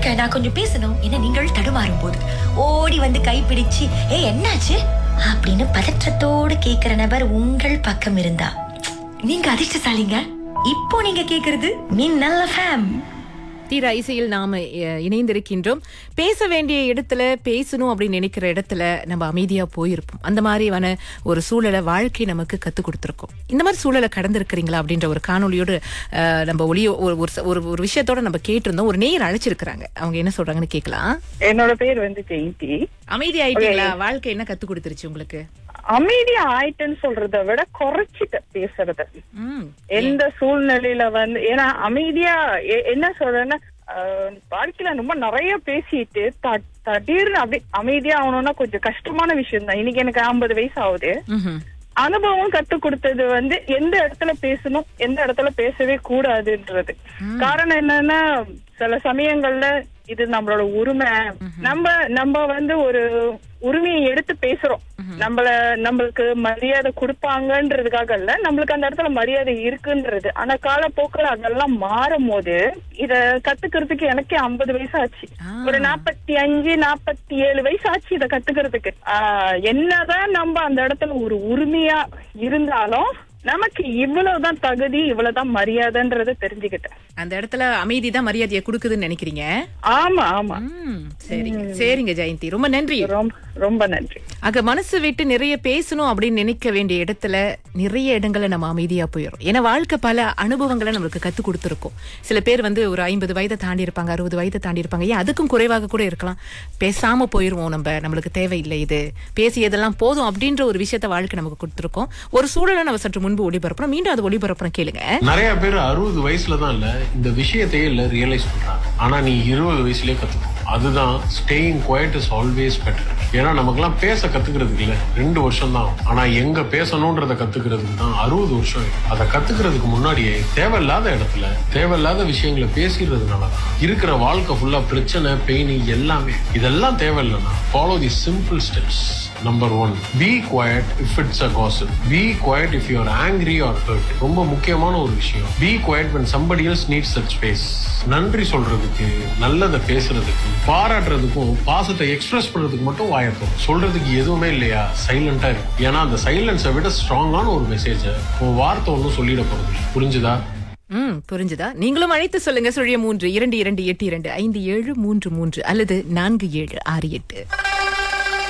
இருக்க நான் கொஞ்சம் பேசணும் என நீங்கள் தடுமாறும் போது ஓடி வந்து கைப்பிடிச்சு என்னாச்சு அப்படின்னு பதற்றத்தோடு கேக்குற நபர் உங்கள் பக்கம் இருந்தா நீங்க அதிர்ஷ்டசாலிங்க. இப்போ நீங்க கேக்குறது மின்னல் FM. தீரா இசையில் நாம இணைந்திருக்கின்றோம். பேச வேண்டிய இடத்துல பேசணும் அப்படின்னு நினைக்கிற இடத்துல நம்ம அமைதியா போயிருப்போம். அந்த மாதிரியான ஒரு சூழலை வாழ்க்கை நமக்கு கத்துக் கொடுத்துருக்கோம். இந்த மாதிரி சூழலை கடந்திருக்கிறீங்களா அப்படின்ற ஒரு காணொலியோடு நம்ம ஒரு விஷயத்தோட நம்ம கேட்டிருந்தோம். ஒரு நேயர் அழைச்சிருக்கிறாங்க. அவங்க என்ன சொல்றாங்கன்னு கேட்கலாம். என்னோட பேர் வந்து ஜெயந்தி. அமைதி ஆயிட்டீங்களா? வாழ்க்கை என்ன கத்து கொடுத்துருச்சு உங்களுக்கு? அமைதியா ஆயிட்டுன்னு சொல்றத விட குறைச்சிட்டு பேசுறது எந்த சூழ்நிலையில வந்து. ஏன்னா அமைதியா என்ன சொல்றேன்னா, வாழ்க்கையில ரொம்ப நிறைய பேசிட்டு திடீர்னு அப்படி அமைதியா ஆகணும்னா கொஞ்சம் கஷ்டமான விஷயம் தான். இன்னைக்கு எனக்கு 50 வயசு ஆகுது. அனுபவம் கத்து கொடுத்தது வந்து எந்த இடத்துல பேசணும், எந்த இடத்துல பேசவே கூடாதுன்றது. காரணம் என்னன்னா, சில சமயங்கள்ல இது நம்மளோட உரிமை, நம்ம வந்து ஒரு உரிமையை எடுத்து பேசுறோம். நம்மளுக்கு மரியாதை கொடுப்பாங்கன்றதுக்காக இல்ல, நம்மளுக்கு அந்த இடத்துல மரியாதை இருக்குன்றது. ஆனா காலப்போக்கில் அதெல்லாம் மாறும் போது இத கத்துக்கிறதுக்கு எனக்கே 50 வயசு ஆச்சு. ஒரு 45 47 வயசு ஆச்சு இத கத்துக்கிறதுக்கு. என்னதான் நம்ம அந்த இடத்துல ஒரு உரிமையா இருந்தாலும் நமக்கு இவ்வளவுதான் தகுதி, இவ்வளவுதான் மரியாதைன்றத தெரிஞ்சுக்கிட்டேன். அந்த இடத்துல அமைதி தான் மரியாதையை கொடுக்குதுன்னு நினைக்கிறீங்க? ஆமா ஆமா. சரிங்க ஜெயந்தி, ரொம்ப நன்றி. ரொம்ப நன்றி. ஆக மனசு விட்டு நிறைய பேசணும் அப்படின்னு நினைக்க வேண்டிய இடத்துல நிறைய இடங்களை நம்ம அமைதியா போயிடும். ஏன்னா வாழ்க்கை பல அனுபவங்களை நம்மளுக்கு கத்து கொடுத்துருக்கோம். சில பேர் வந்து ஒரு 50 வயதை தாண்டி இருப்பாங்க, 60 வயதை தாண்டி இருப்பாங்க, ஏன் அதுக்கும் குறைவாக கூட இருக்கலாம். பேசாம போயிருவோம், நம்மளுக்கு தேவையில்லை, இது பேசியதெல்லாம் போதும் அப்படின்ற ஒரு விஷயத்த வாழ்க்கை நமக்கு கொடுத்துருக்கோம். ஒரு சூழலை நம்ம சற்று முன்பு ஒளிபரப்புறோம், மீண்டும் அது ஒளிபரப்புறோம், கேளுங்க. நிறைய பேர் 60 வயசுலதான் இல்ல இந்த விஷயத்தையே இல்ல ரியலைஸ் பண்றாங்க. ஆனா நீ 20 வயசுலயே கத்துக்கோ. அதுதான் staying quite is always better. ஏன்னா நமக்கெல்லாம் பேச கத்துக்கிறதுக்கு இல்ல 2 வருஷம் தான். ஆனா எங்க பேசணும்ன்றத கத்துக்கிறதுக்கு தான் 60 வருஷம். அதை கத்துக்கிறதுக்கு முன்னாடியே தேவையில்லாத இடத்துல தேவையில்லாத விஷயங்களை பேசிடுறதுனாலதான் இருக்கிற வாழ்க்கை ஃபுல்லா பிரச்சனை, பெயின் எல்லாமே. இதெல்லாம் தேவையில்லைன்னா follow the simple steps. Number 1, be quiet if it's a gossip. Be quiet if you are angry or hurt. ரொம்ப முக்கியமான ஒரு விஷயம். Be quiet when somebody else needs that space. நன்றி சொல்றதுக்கு, நல்லதை பேசுறதுக்கு, பாராட்டுறதுக்கும், பாசத்தை எக்ஸ்பிரஸ் பண்றதுக்கு மட்டும் வாயப்போம். சொல்றதுக்கு எதுவுமே இல்லையா, சைலண்டா இருக்கும். ஏன்னா அந்த சைலன்ஸை விட ஸ்ட்ராங்கான ஒரு மெசேஜ உன் வார்த்தை ஒன்றும் சொல்லிட போறது. புரிஞ்சுதா? புரிஞ்சுதா? நீங்களும் அழைத்து சொல்லுங்க. 3 2 2 8 2 5 7 3 3 அல்லது 4 7 6 8.